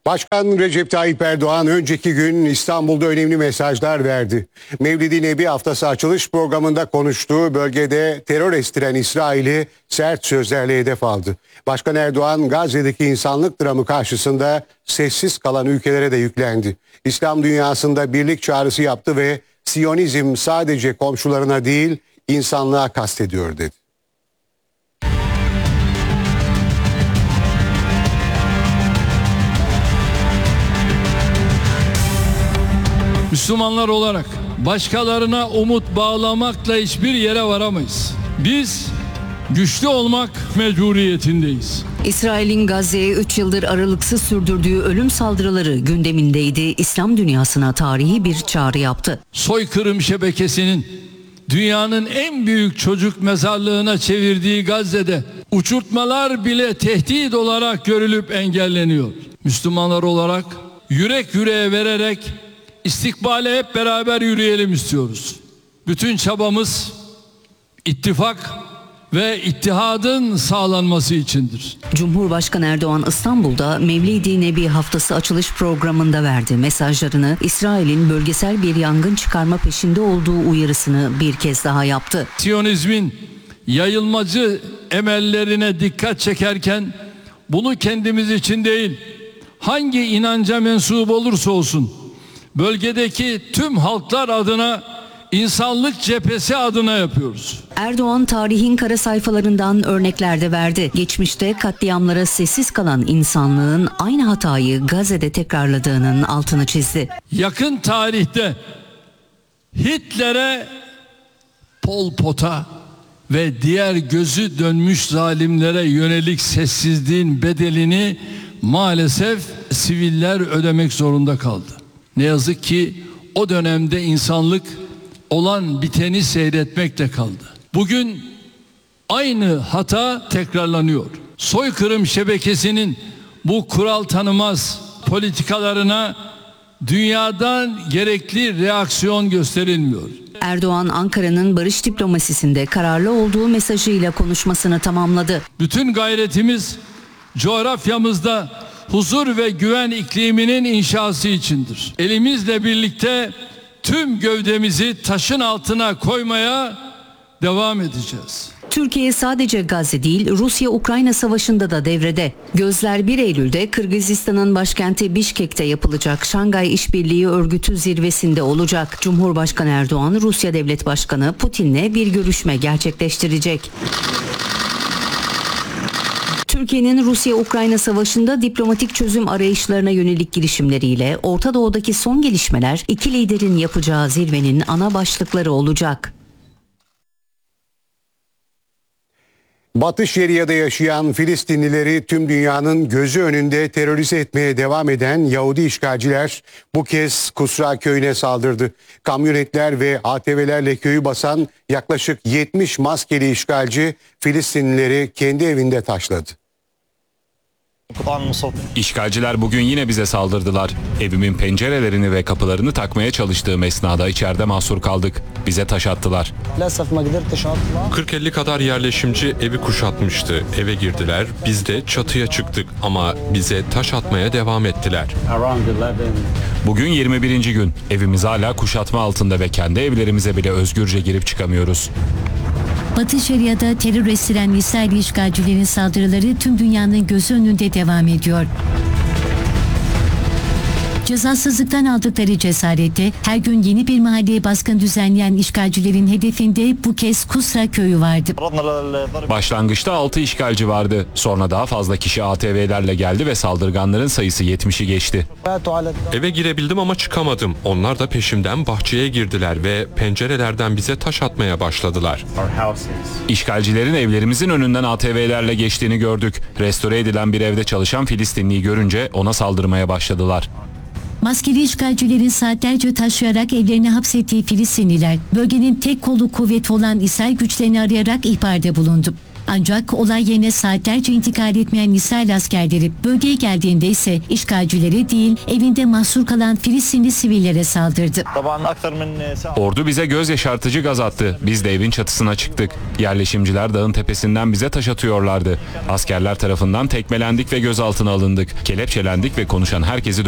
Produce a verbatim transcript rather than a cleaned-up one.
Başkan Recep Tayyip Erdoğan önceki gün İstanbul'da önemli mesajlar verdi. Mevlid-i Nebi haftası açılış programında konuştuğu bölgede terör estiren İsrail'i sert sözlerle hedef aldı. Başkan Erdoğan Gazze'deki insanlık dramı karşısında sessiz kalan ülkelere de yüklendi. İslam dünyasında birlik çağrısı yaptı ve Siyonizm sadece komşularına değil insanlığa kastediyor dedi. Müslümanlar olarak başkalarına umut bağlamakla hiçbir yere varamayız. Biz güçlü olmak mecburiyetindeyiz. İsrail'in Gazze'ye üç yıldır aralıksız sürdürdüğü ölüm saldırıları gündemindeydi. İslam dünyasına tarihi bir çağrı yaptı. Soykırım şebekesinin dünyanın en büyük çocuk mezarlığına çevirdiği Gazze'de uçurtmalar bile tehdit olarak görülüp engelleniyor. Müslümanlar olarak yürek yüreğe vererek İstikbale hep beraber yürüyelim istiyoruz. Bütün çabamız ittifak ve ittihadın sağlanması içindir. Cumhurbaşkanı Erdoğan İstanbul'da Mevlid-i Nebi haftası açılış programında verdi. Mesajlarını İsrail'in bölgesel bir yangın çıkarma peşinde olduğu uyarısını bir kez daha yaptı. Siyonizmin yayılmacı emellerine dikkat çekerken bunu kendimiz için değil, hangi inanca mensup olursa olsun bölgedeki tüm halklar adına, insanlık cephesi adına yapıyoruz. Erdoğan tarihin kara sayfalarından örnekler de verdi. Geçmişte katliamlara sessiz kalan insanlığın aynı hatayı Gazze'de tekrarladığının altını çizdi. Yakın tarihte Hitler'e, Pol Pot'a ve diğer gözü dönmüş zalimlere yönelik sessizliğin bedelini maalesef siviller ödemek zorunda kaldı. Ne yazık ki o dönemde insanlık olan biteni seyretmekte kaldı. Bugün aynı hata tekrarlanıyor. Soykırım şebekesinin bu kural tanımaz politikalarına dünyadan gerekli reaksiyon gösterilmiyor. Erdoğan Ankara'nın barış diplomasisinde kararlı olduğu mesajıyla konuşmasını tamamladı. Bütün gayretimiz coğrafyamızda huzur ve güven ikliminin inşası içindir. Elimizle birlikte tüm gövdemizi taşın altına koymaya devam edeceğiz. Türkiye sadece Gazze değil, Rusya-Ukrayna savaşında da devrede. Gözler bir Eylül'de Kırgızistan'ın başkenti Bişkek'te yapılacak Şangay İşbirliği Örgütü zirvesinde olacak. Cumhurbaşkanı Erdoğan, Rusya Devlet Başkanı Putin'le bir görüşme gerçekleştirecek. Türkiye'nin Rusya-Ukrayna savaşında diplomatik çözüm arayışlarına yönelik girişimleriyle Orta Doğu'daki son gelişmeler iki liderin yapacağı zirvenin ana başlıkları olacak. Batı Şeria'da yaşayan Filistinlileri tüm dünyanın gözü önünde terörize etmeye devam eden Yahudi işgalciler bu kez Kusra köyüne saldırdı. Kamyonetler ve A T V'lerle köyü basan yaklaşık yetmiş maskeli işgalci Filistinlileri kendi evinde taşladı. İşgalciler bugün yine bize saldırdılar. Evimin pencerelerini ve kapılarını takmaya çalıştığım esnada içeride mahsur kaldık. Bize taş attılar. kırk elli kadar yerleşimci evi kuşatmıştı. Eve girdiler, biz de çatıya çıktık ama bize taş atmaya devam ettiler. Bugün yirmi birinci gün. Evimiz hala kuşatma altında ve kendi evlerimize bile özgürce girip çıkamıyoruz. Batı Şeria'da terör estiren İsrail işgalcilerin saldırıları tüm dünyanın gözü önünde devam ediyor. Cezasızlıktan aldıkları cesarette her gün yeni bir mahalleye baskın düzenleyen işgalcilerin hedefinde bu kez Kusra köyü vardı. Başlangıçta altı işgalci vardı. Sonra daha fazla kişi A T V'lerle geldi ve saldırganların sayısı yetmişi geçti. Eve girebildim ama çıkamadım. Onlar da peşimden bahçeye girdiler ve pencerelerden bize taş atmaya başladılar. İşgalcilerin evlerimizin önünden A T V'lerle geçtiğini gördük. Restore edilen bir evde çalışan Filistinliyi görünce ona saldırmaya başladılar. Maskeli işgalcilerin saatlerce taşıyarak evlerine hapsettiği Filistinliler, bölgenin tek kolu kuvveti olan İsrail güçlerini arayarak ihbarda bulundu. Ancak olay yerine saatlerce intikal etmeyen İsrail askerleri bölgeye geldiğinde ise işgalcilere değil evinde mahsur kalan Filistinli sivillere saldırdı. Ordu bize göz yaşartıcı gaz attı. Biz de evin çatısına çıktık. Yerleşimciler dağın tepesinden bize taş atıyorlardı. Askerler tarafından tekmelendik ve gözaltına alındık. Kelepçelendik ve konuşan herkesi